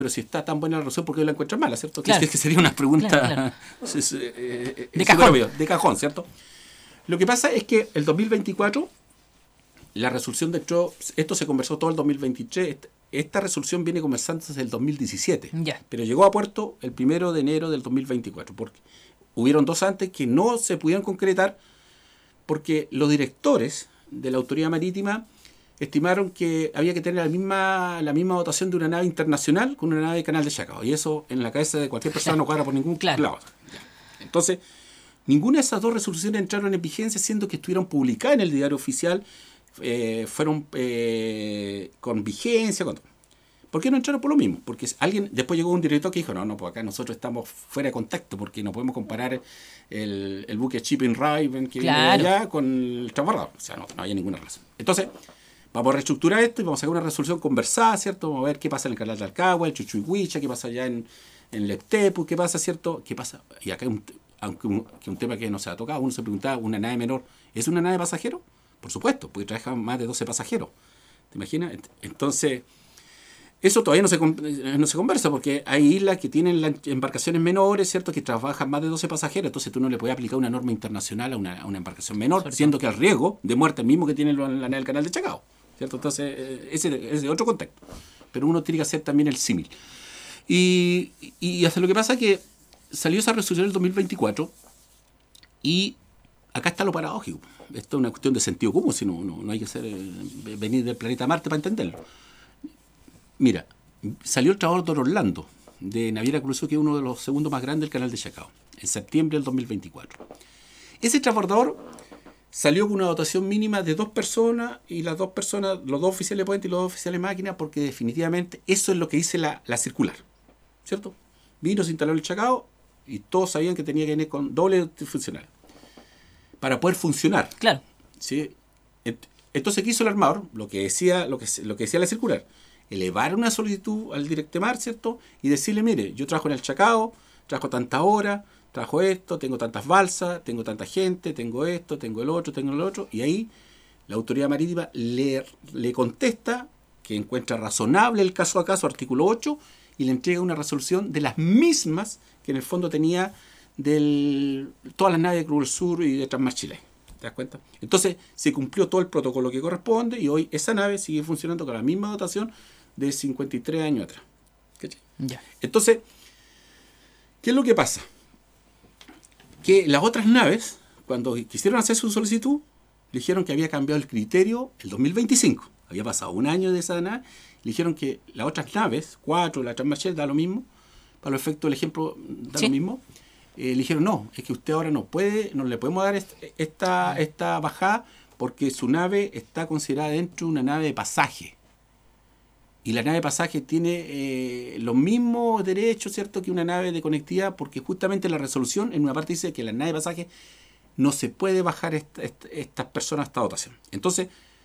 pero si está tan buena la resolución, ¿por qué la encuentran mala, cierto? Claro. Que sería una pregunta Claro. de cajón. De cajón, ¿cierto? Lo que pasa es que el 2024, la resolución esto se conversó todo el 2023, esta resolución viene conversándose desde el 2017, Ya. pero llegó a puerto el 1 de enero del 2024, porque hubieron 2 antes que no se pudieron concretar, porque los directores de la autoridad marítima estimaron que había que tener la misma dotación de una nave internacional con una nave de Canal de Chacao. Y eso en la cabeza de cualquier persona no cuadra por ningún lado. Entonces, ninguna de esas 2 resoluciones entraron en vigencia, siendo que estuvieron publicadas en el diario oficial, fueron con vigencia. ¿Por qué no entraron por lo mismo? Porque después llegó un director que dijo, no, pues acá nosotros estamos fuera de contacto, porque no podemos comparar el buque Shipping Raven que viene de allá con el transbordador. O sea, no había ninguna relación. Entonces, vamos a reestructurar esto y vamos a sacar una resolución conversada, ¿cierto? Vamos a ver qué pasa en el canal de Alcagua, el Chuchuihuicha, qué pasa allá en Lectepu, qué pasa, ¿cierto? ¿Qué pasa? Y acá aunque un tema que no se ha tocado, uno se preguntaba, ¿una nave menor es una nave de pasajeros? Por supuesto, porque trabaja más de 12 pasajeros. ¿Te imaginas? Entonces, eso todavía no se conversa, porque hay islas que tienen embarcaciones menores, ¿cierto? Que trabajan más de 12 pasajeros, entonces tú no le puedes aplicar una norma internacional a una embarcación menor, siendo que el riesgo de muerte es el mismo que tiene la nave del Canal de Chacao, ¿cierto? Entonces, ese es otro contexto. Pero uno tiene que hacer también el símil. Y hasta lo que pasa es que salió esa resolución en el 2024 y acá está lo paradójico. Esto es una cuestión de sentido común, si no hay que venir del planeta Marte para entenderlo. Mira, salió el transbordador Orlando de Naviera Cruzeiro, que es uno de los segundos más grandes del Canal de Chacao, en septiembre del 2024. Ese transbordador salió con una dotación mínima de 2 personas y las 2 personas, los 2 oficiales de puente y los 2 oficiales de máquina, porque definitivamente eso es lo que dice la circular, ¿cierto? Vino, se instaló el Chacao y todos sabían que tenía que venir con doble funcional para poder funcionar. Claro. ¿Sí? Entonces, ¿qué hizo el armador? Lo que decía la circular. Elevar una solicitud al Directemar, ¿cierto? Y decirle, mire, yo trabajo en el Chacao, trabajo tantas horas, trabajo esto, tengo tantas balsas, tengo tanta gente, tengo esto, tengo el otro, y ahí la autoridad marítima le contesta que encuentra razonable el caso a caso, artículo 8, y le entrega una resolución de las mismas que en el fondo tenía todas las naves de Cruz del Sur y de Transmar Chile. ¿Te das cuenta? Entonces se cumplió todo el protocolo que corresponde y hoy esa nave sigue funcionando con la misma dotación de 53 años atrás. ¿Cachai? Ya. Entonces, ¿qué es lo que pasa? Que las otras naves, cuando quisieron hacer su solicitud, le dijeron que había cambiado el criterio el 2025. Había pasado un año de esa nave. Le dijeron que las otras naves, 4, la Transmar da lo mismo, para los efectos del ejemplo da lo mismo. Le dijeron, no, es que usted ahora no le podemos dar esta bajada porque su nave está considerada dentro de una nave de pasaje. Y la nave de pasaje tiene los mismos derechos, ¿cierto?, que una nave de conectividad, porque justamente la resolución en una parte dice que la nave de pasaje no se puede bajar estas personas a esta dotación. Entonces,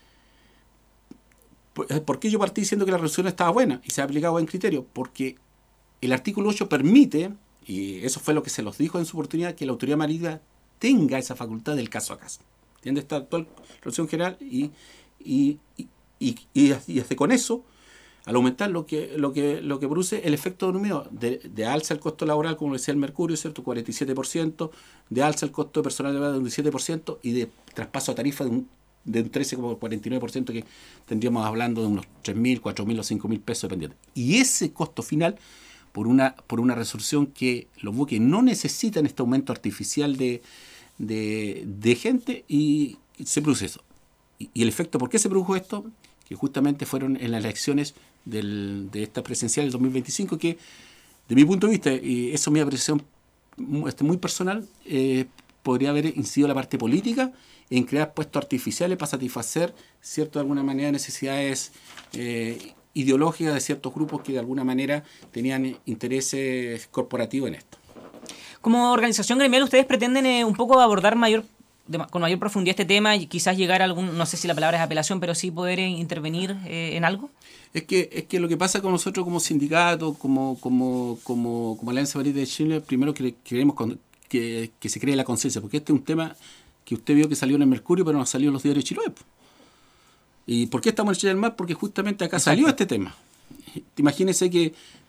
¿por qué yo partí diciendo que la resolución estaba buena y se ha aplicado buen criterio? Porque el artículo 8 permite, y eso fue lo que se los dijo en su oportunidad, que la autoridad marítima tenga esa facultad del caso a caso. ¿Entiendes? Está toda la resolución general y hasta con eso, al aumentar lo que produce el efecto dominó de alza el costo laboral, como decía el Mercurio, ¿cierto? 47%, de alza el costo de personal de un 17% y de traspaso a tarifa de un 13,49%, que tendríamos hablando de unos 3.000, 4.000 o 5.000 pesos dependiendo. Y ese costo final, por una resolución que los buques no necesitan este aumento artificial de gente, y se produce eso. Y el efecto, ¿por qué se produjo esto? Que justamente fueron en las elecciones de esta presidencial del 2025, que de mi punto de vista, y eso es mi apreciación muy personal, podría haber incidido la parte política en crear puestos artificiales para satisfacer, cierto, de alguna manera, necesidades ideológicas de ciertos grupos que de alguna manera tenían intereses corporativos en esto. Como organización gremial, ¿ustedes pretenden un poco abordar con mayor profundidad este tema y quizás llegar a algún, no sé si la palabra es apelación, pero sí poder intervenir en algo? Es que lo que pasa con nosotros como sindicato, como Alianza Marítima de Chile, primero que queremos que se cree la conciencia, porque este es un tema que usted vio que salió en el Mercurio, pero no salió en los diarios chiloes. ¿Y por qué estamos en Chile del Mar? Porque justamente acá salió este tema. Imagínense que